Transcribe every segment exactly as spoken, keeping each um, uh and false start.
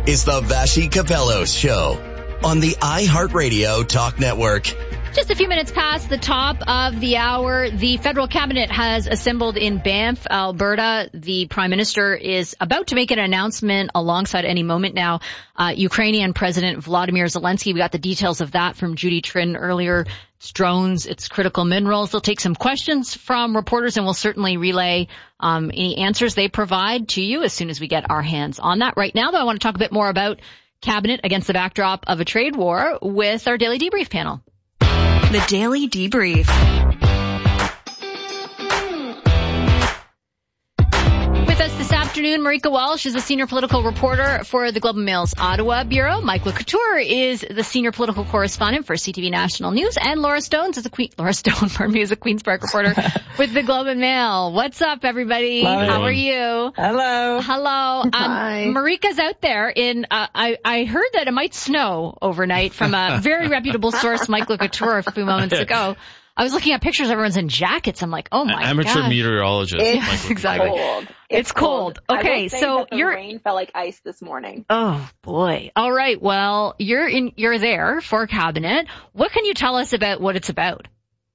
is the Vassy Capello Show on the iHeartRadio Talk Network. Just a few minutes past the top of the hour, the federal cabinet has assembled in Banff, Alberta. The prime minister is about to make an announcement alongside any moment now. Uh, Ukrainian President Vladimir Zelensky, we got the details of that from Judy Trin earlier. It's drones, it's critical minerals. They'll take some questions from reporters and we'll certainly relay um, any answers they provide to you as soon as we get our hands on that. Right now, though, I want to talk a bit more about cabinet against the backdrop of a trade war with our Daily Debrief panel. The Daily Debrief. With us this afternoon, Marika Walsh is a senior political reporter for the Globe and Mail's Ottawa Bureau. Michael Couture is the senior political correspondent for C T V National News. And Laura Stones is a Queen, Laura Stone, pardon me, is a Queen's Park reporter with the Globe and Mail. What's up, everybody? Hello. How are you? Hello. Hello. Um, Hi. Marika's out there in, uh, I, I heard that it might snow overnight from a very reputable source, Michael Couture, a few moments ago. I was looking at pictures, everyone's in jackets. I'm like, oh my god. Amateur gosh. meteorologist. Yes, exactly. Cold. It's, it's cold. cold. Okay, I will say so that the you're rain felt like ice this morning. Oh boy. All right. Well, you're in you're there for cabinet. What can you tell us about what it's about?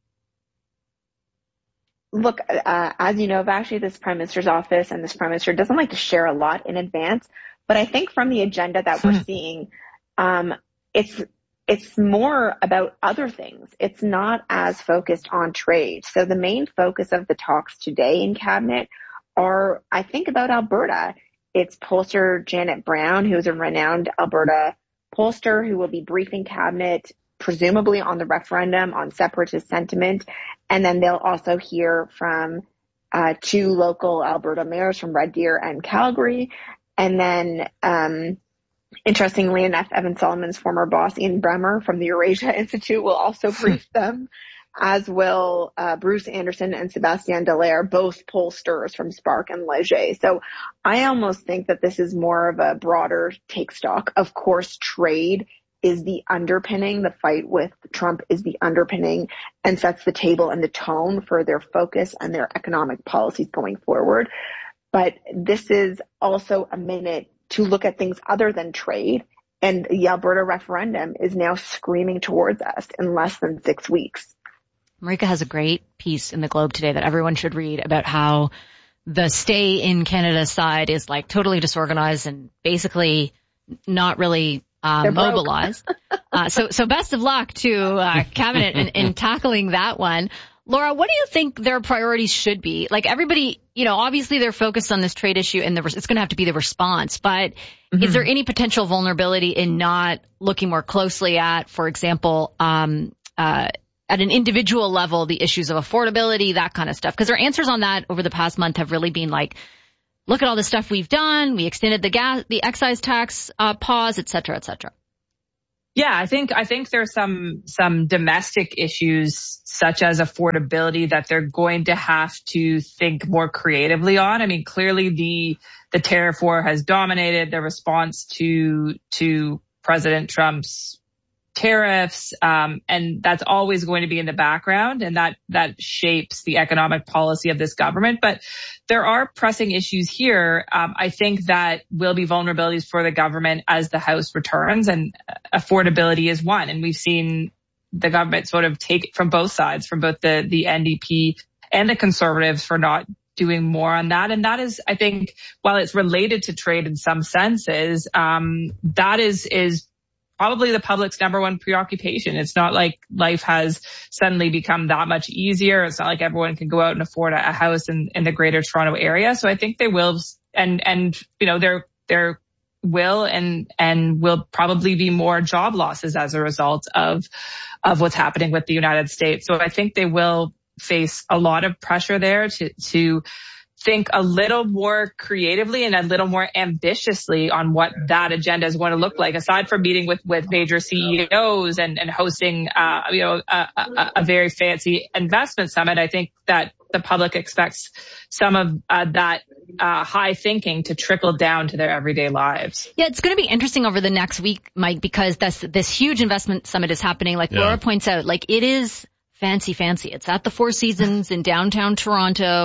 Look, uh, as you know, actually this prime minister's office and this prime minister doesn't like to share a lot in advance, but I think from the agenda that we're seeing, um, it's It's more about other things. It's not as focused on trade. So the main focus of the talks today in cabinet are, I think, about Alberta. It's pollster Janet Brown, who is a renowned Alberta pollster, who will be briefing cabinet, presumably on the referendum on separatist sentiment. And then they'll also hear from uh, two local Alberta mayors from Red Deer and Calgary. And then, um, interestingly enough, Evan Solomon's former boss, Ian Bremer from the Eurasia Institute, will also brief them, as will uh, Bruce Anderson and Sebastien Dallaire, both pollsters from Spark and Leger. So I almost think that this is more of a broader take stock. Of course, trade is the underpinning. The fight with Trump is the underpinning and sets the table and the tone for their focus and their economic policies going forward. But this is also a minute to look at things other than trade. And the Alberta referendum is now screaming towards us in less than six weeks. Marika has a great piece in the Globe today that everyone should read about how the stay in Canada side is like totally disorganized and basically not really uh, mobilized. uh, so, so best of luck to uh, cabinet in, in tackling that one. Laura, what do you think their priorities should be? Like everybody, you know, obviously they're focused on this trade issue and the, it's going to have to be the response, but mm-hmm. is there any potential vulnerability in not looking more closely at, for example, um, uh, at an individual level, the issues of affordability, that kind of stuff? Because their answers on that over the past month have really been like, look at all the stuff we've done. We extended the gas, the excise tax, uh, pause, et cetera, et cetera. Yeah, I think, I think there's some, some domestic issues such as affordability that they're going to have to think more creatively on. I mean, clearly the, the tariff war has dominated the response to, to President Trump's tariffs. Um, and that's always going to be in the background and that, that shapes the economic policy of this government. But there are pressing issues here. Um, I think that will be vulnerabilities for the government as the House returns, and affordability is one. And we've seen the government sort of take it from both sides, from both the, the N D P and the Conservatives for not doing more on that. And that is, I think, while it's related to trade in some senses, um, that is, is probably the public's number one preoccupation. It's not like life has suddenly become that much easier. It's not like everyone can go out and afford a, a house in, in the Greater Toronto area. So I think they will, and, and, you know, there, there will and, and will probably be more job losses as a result of, of what's happening with the United States. So I think they will face a lot of pressure there to, to, think a little more creatively and a little more ambitiously on what that agenda is going to look like, aside from meeting with, with major C E Os and, and hosting, uh, you know, a, a, a very fancy investment summit. I think that the public expects some of uh, that uh, high thinking to trickle down to their everyday lives. Yeah, it's going to be interesting over the next week, Mike, because this, this huge investment summit is happening. Like yeah. Laura points out, like it is fancy, fancy. It's at the Four Seasons in downtown Toronto.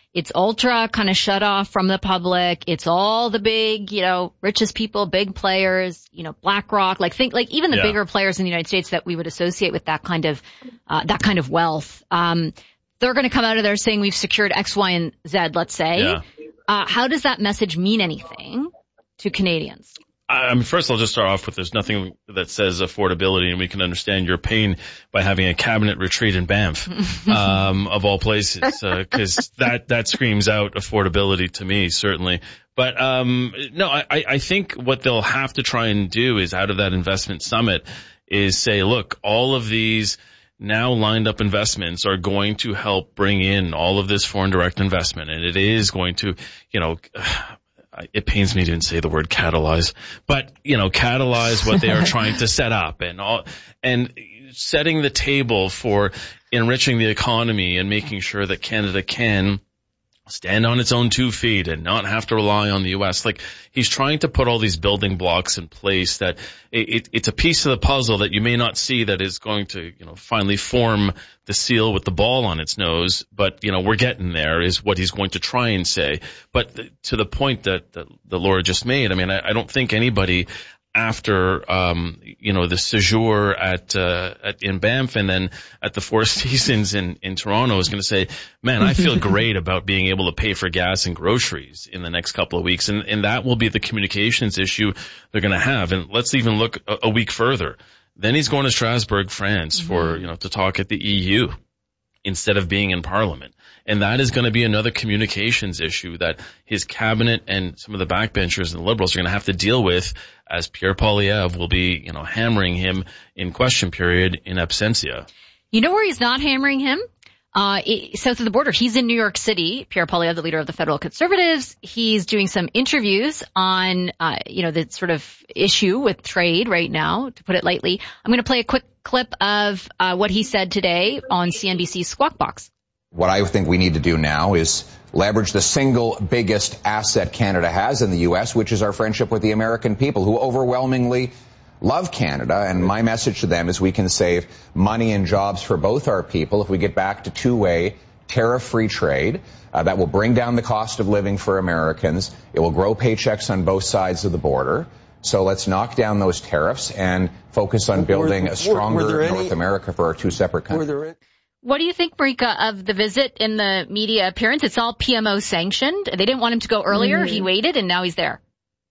It's ultra kind of shut off from the public. It's all the big, you know, richest people, big players, you know, BlackRock, like think, like even the yeah. bigger players in the United States that we would associate with that kind of, uh, that kind of wealth. Um, they're going to come out of there saying we've secured X, Y, and Z, let's say. Yeah. Uh, how does that message mean anything to Canadians? I mean, first I'll just start off with there's nothing that says affordability, and we can understand your pain by having a cabinet retreat in Banff, um, of all places, uh, cause that, that screams out affordability to me, certainly. But, um, no, I, I think what they'll have to try and do is out of that investment summit is say, look, all of these now lined up investments are going to help bring in all of this foreign direct investment, and it is going to, you know, it pains me to even say the word catalyze, but, you know, catalyze what they are trying to set up and all, and setting the table for enriching the economy and making sure that Canada can stand on its own two feet and not have to rely on the U S. Like, he's trying to put all these building blocks in place that it, it, it's a piece of the puzzle that you may not see that is going to, you know, finally form the seal with the ball on its nose. But, you know, we're getting there is what he's going to try and say. But th- to the point that, that, that Laura just made, I mean, I, I don't think anybody after, um, you know, the séjour at, uh, at, in Banff and then at the Four Seasons in, in Toronto is going to say, man, I feel great about being able to pay for gas and groceries in the next couple of weeks. And, and that will be the communications issue they're going to have. And let's even look a, a week further. Then he's going to Strasbourg, France mm-hmm. for, you know, to talk at the E U instead of being in Parliament. And that is going to be another communications issue that his cabinet and some of the backbenchers and the Liberals are going to have to deal with, as Pierre Poilievre will be, you know, hammering him in question period in absentia. You know where he's not hammering him? Uh, south of the border. He's in New York City. Pierre Poilievre, the leader of the federal Conservatives, he's doing some interviews on, uh, you know, the sort of issue with trade right now, to put it lightly. I'm going to play a quick clip of uh, what he said today on C N B C's Squawk Box. What I think we need to do now is leverage the single biggest asset Canada has in the U S, which is our friendship with the American people, who overwhelmingly love Canada. And my message to them is we can save money and jobs for both our people if we get back to two-way tariff-free trade. Uh, that will bring down the cost of living for Americans. It will grow paychecks on both sides of the border. So let's knock down those tariffs and focus on building a stronger were, were North any, America for our two separate countries. What do you think, Marika, of the visit in the media appearance? It's all P M O sanctioned. They didn't want him to go earlier. Mm-hmm. He waited, and now he's there.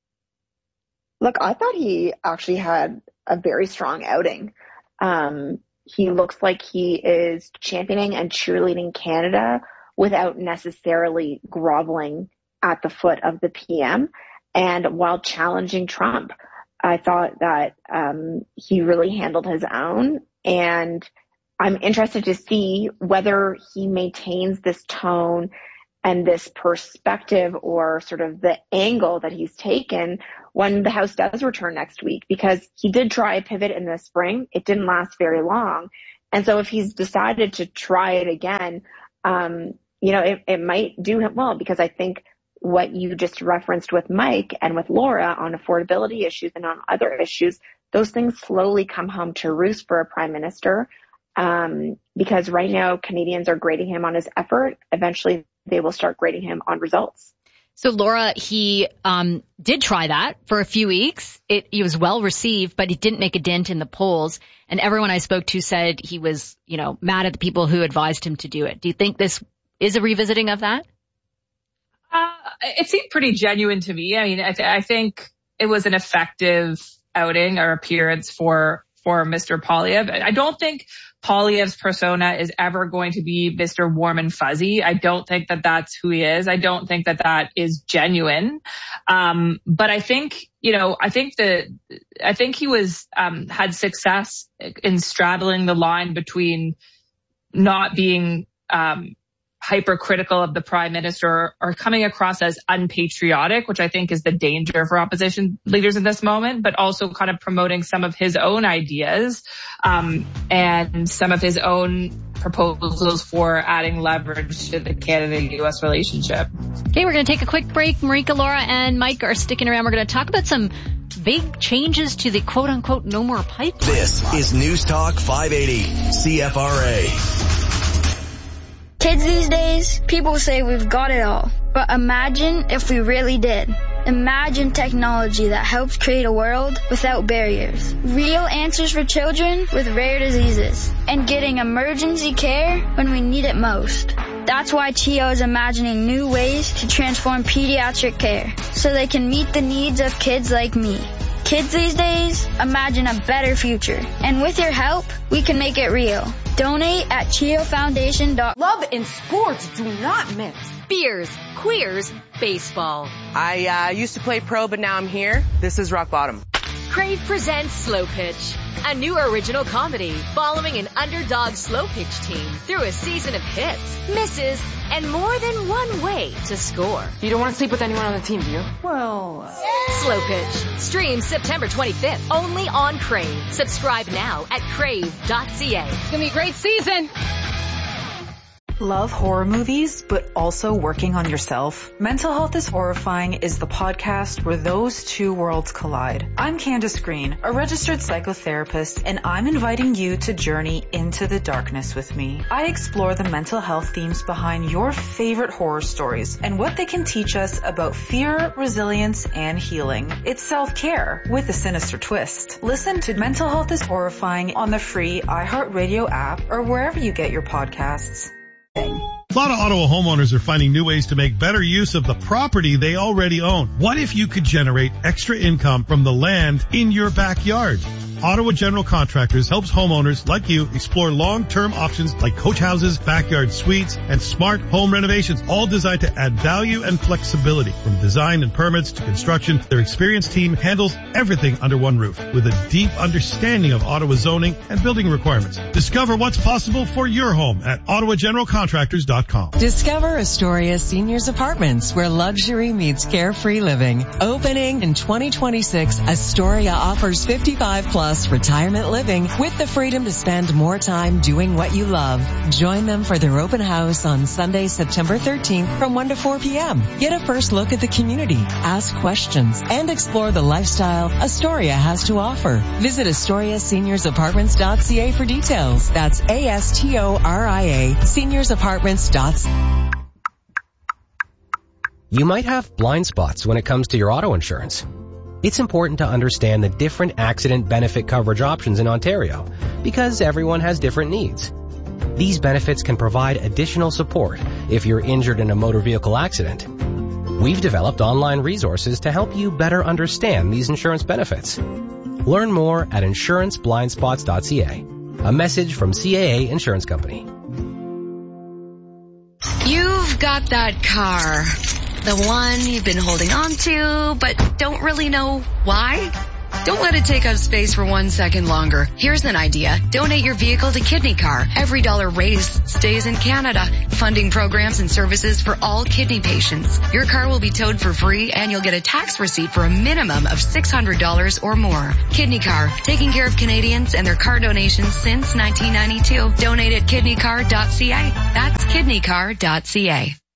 Look, I thought he actually had a very strong outing. Um, he looks like he is championing and cheerleading Canada without necessarily groveling at the foot of the P M, and while challenging Trump. I thought that um, he really handled his own, and I'm interested to see whether he maintains this tone and this perspective or sort of the angle that he's taken when the House does return next week, because he did try a pivot in the spring. It didn't last very long. And so if he's decided to try it again, um, you know, it, it might do him well, because I think what you just referenced with Mike and with Laura on affordability issues and on other issues, those things slowly come home to roost for a prime minister. Um, because right now Canadians are grading him on his effort. Eventually they will start grading him on results. So Laura, he, um, did try that for a few weeks. It, he was well received, but it didn't make a dent in the polls. And everyone I spoke to said he was, you know, mad at the people who advised him to do it. Do you think this is a revisiting of that? Uh, it seemed pretty genuine to me. I mean, I, th- I think it was an effective outing or appearance for, for Mister Poilievre. I don't think Poilievre's persona is ever going to be Mister Warm and Fuzzy. I don't think that that's who he is. I don't think that that is genuine. Um, but I think, you know, I think that, I think he was, um, had success in straddling the line between not being, um, hypercritical of the prime minister or coming across as unpatriotic, which I think is the danger for opposition leaders in this moment, but also kind of promoting some of his own ideas, um, and some of his own proposals for adding leverage to the Canada-U S relationship. Okay, we're going to take a quick break. Marika, Laura, and Mike are sticking around. We're going to talk about some big changes to the quote-unquote no more pipeline. This is News Talk five eighty C F R A. Kids these days, people say we've got it all. But imagine if we really did. Imagine technology that helps create a world without barriers. Real answers for children with rare diseases. And getting emergency care when we need it most. That's why T O is imagining new ways to transform pediatric care so they can meet the needs of kids like me. Kids these days, imagine a better future. And with your help, we can make it real. Donate at chio foundation dot com. Love and sports do not mix. Beers, queers, baseball. I uh, used to play pro, but now I'm here. This is rock bottom. Crave presents Slow Pitch, a new original comedy following an underdog slow pitch team through a season of hits, misses, and more than one way to score. You don't want to sleep with anyone on the team, do you? Well, uh... Slow Pitch streams September twenty-fifth only on Crave. Subscribe now at crave dot c a. It's gonna be a great season. Love horror movies, but also working on yourself? Mental Health is Horrifying is the podcast where those two worlds collide. I'm Candace Green, a registered psychotherapist, and I'm inviting you to journey into the darkness with me. I explore the mental health themes behind your favorite horror stories and what they can teach us about fear, resilience, and healing. It's self-care with a sinister twist. Listen to Mental Health is Horrifying on the free iHeartRadio app or wherever you get your podcasts. A lot of Ottawa homeowners are finding new ways to make better use of the property they already own. What if you could generate extra income from the land in your backyard? Ottawa General Contractors helps homeowners like you explore long-term options like coach houses, backyard suites, and smart home renovations, all designed to add value and flexibility. From design and permits to construction, their experienced team handles everything under one roof with a deep understanding of Ottawa zoning and building requirements. Discover what's possible for your home at ottawa general contractors dot com. Discover Astoria Seniors Apartments, where luxury meets carefree living. Opening in twenty twenty-six, Astoria offers fifty-five plus retirement living with the freedom to spend more time doing what you love. Join them for their open house on Sunday, September thirteenth from one to four p.m. Get a first look at the community, ask questions, and explore the lifestyle Astoria has to offer. Visit astoria seniors apartments dot c a for details. That's A S T O R I A, seniors apartments dot c a. You might have blind spots when it comes to your auto insurance. It's important to understand the different accident benefit coverage options in Ontario because everyone has different needs. These benefits can provide additional support if you're injured in a motor vehicle accident. We've developed online resources to help you better understand these insurance benefits. Learn more at insurance blind spots dot c a. A message from C A A Insurance Company. You've got that car. The one you've been holding on to, but don't really know why? Don't let it take up space for one second longer. Here's an idea. Donate your vehicle to Kidney Car. Every dollar raised stays in Canada, funding programs and services for all kidney patients. Your car will be towed for free and you'll get a tax receipt for a minimum of six hundred dollars or more. Kidney Car, taking care of Canadians and their car donations since nineteen ninety-two. Donate at kidney car dot c a. That's kidney car dot c a.